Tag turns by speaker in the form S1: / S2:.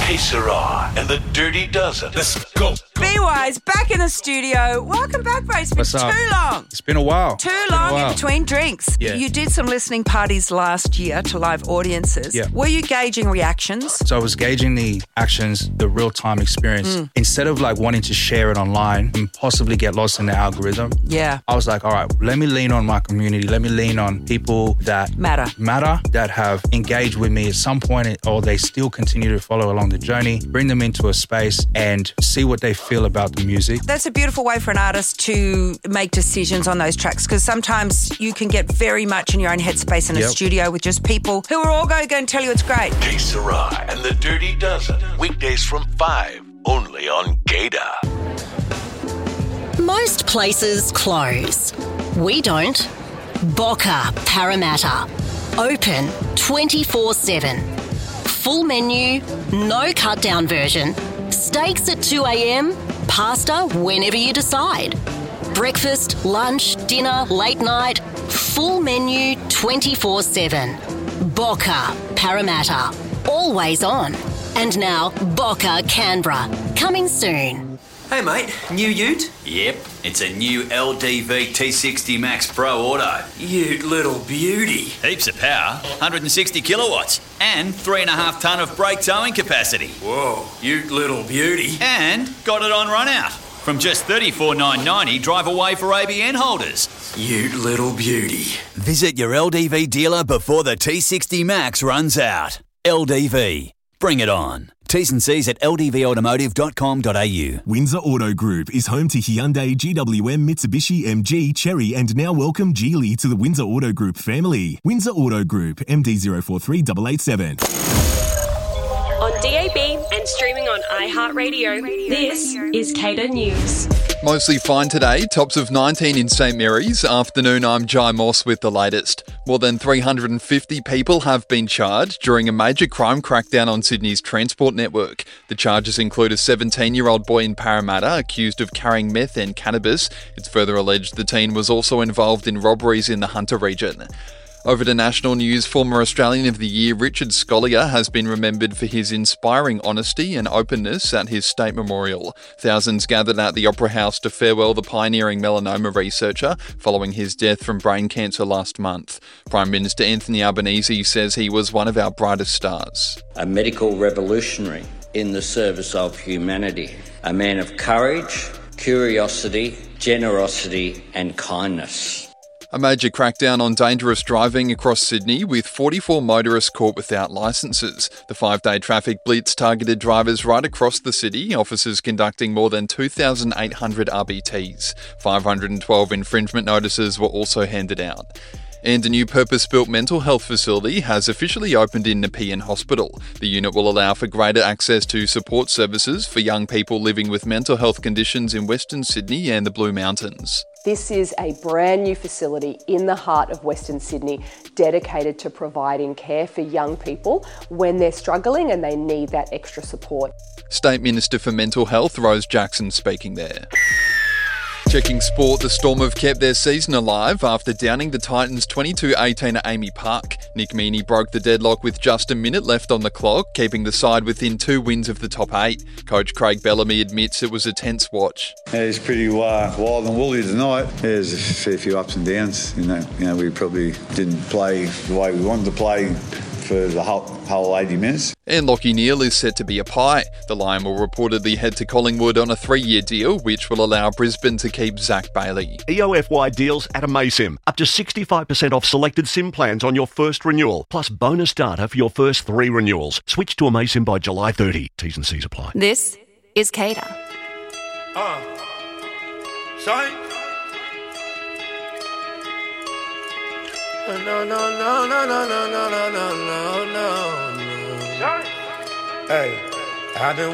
S1: Hey, Sarah, and the Dirty Dozen. Let's go.
S2: B-Wise, back in the studio. Welcome back, bro. It's been too long.
S3: It's been a while.
S2: Too long in between drinks.
S3: Yeah.
S2: You did some listening parties last year to live audiences.
S3: Yeah.
S2: Were you gauging reactions?
S3: So I was gauging the actions, the real-time experience. Instead of like wanting to share it online and possibly get lost in the algorithm,
S2: Yeah.
S3: I was like, all right, let me lean on my community. Let me lean on people that
S2: Matter,
S3: that have engaged with me at some point, or they still continue to follow along the journey, bring them into a space and see what they feel about the music.
S2: That's a beautiful way for an artist to make decisions on those tracks, because sometimes you can get very much in your own headspace in a studio with just people who are all going to tell you it's great.
S1: Hey, Sarah, and the Dirty Dozen. Weekdays from 5, only on Gator.
S4: Most places close. We don't. Boca Parramatta. Open 24/7. Full menu, no cut-down version. Steaks at 2 a.m, pasta whenever you decide. Breakfast, lunch, dinner, late night. Full menu 24/7. Boca Parramatta. Always on. And now Boca Canberra. Coming soon.
S5: Hey mate, new ute?
S6: Yep, it's a new LDV T60 Max Pro Auto.
S5: Ute little beauty.
S6: Heaps of power, 160 kilowatts, and 3.5 tonne of brake towing capacity.
S5: Whoa, ute little beauty.
S6: And got it on run out. From just $34,990 drive away for ABN holders.
S5: Ute little beauty.
S7: Visit your LDV dealer before the T60 Max runs out. LDV. Bring it on. T's and C's at ldvautomotive.com.au.
S8: Windsor Auto Group is home to Hyundai, GWM, Mitsubishi, MG, Chery and now welcome Geely to the Windsor Auto Group family. Windsor Auto Group, MD043887.
S9: On DAB and streaming on iHeartRadio, this is Cater News.
S10: Mostly fine today, tops of 19 in St Mary's. Afternoon, I'm Jai Moss with the latest. More than 350 people have been charged during a major crime crackdown on Sydney's transport network. The charges include a 17-year-old boy in Parramatta accused of carrying meth and cannabis. It's further alleged the teen was also involved in robberies in the Hunter region. Over to national news, former Australian of the Year Richard Scolyer has been remembered for his inspiring honesty and openness at his state memorial. Thousands gathered at the Opera House to farewell the pioneering melanoma researcher following his death from brain cancer last month. Prime Minister Anthony Albanese says he was one of our brightest stars.
S11: A medical revolutionary in the service of humanity. A man of courage, curiosity, generosity and kindness.
S10: A major crackdown on dangerous driving across Sydney with 44 motorists caught without licences. The 5-day traffic blitz targeted drivers right across the city, officers conducting more than 2,800 RBTs. 512 infringement notices were also handed out. And a new purpose-built mental health facility has officially opened in Nepean Hospital. The unit will allow for greater access to support services for young people living with mental health conditions in Western Sydney and the Blue Mountains.
S12: This is a brand new facility in the heart of Western Sydney dedicated to providing care for young people when they're struggling and they need that extra support.
S10: State Minister for Mental Health Rose Jackson speaking there. Checking sport, the Storm have kept their season alive after downing the Titans 22-18 at Amy Park. Nick Meaney broke the deadlock with just a minute left on the clock, keeping the side within 2 wins of the top 8. Coach Craig Bellamy admits it was a tense watch.
S13: Yeah, it's pretty wild and woolly tonight. There's a fair few ups and downs. You know, we probably didn't play the way we wanted to play for the whole 80 minutes.
S10: And Lachie Neale is set to be a Pie. The Lion will reportedly head to Collingwood on a 3-year deal, which will allow Brisbane to keep Zach Bailey.
S14: EOFY deals at Amaysim. Up to 65% off selected SIM plans on your first renewal, plus bonus data for your first 3 renewals. Switch to Amaysim by July 30. T's and C's apply.
S2: This is Cater.
S15: Sorry? No. Hey, I've been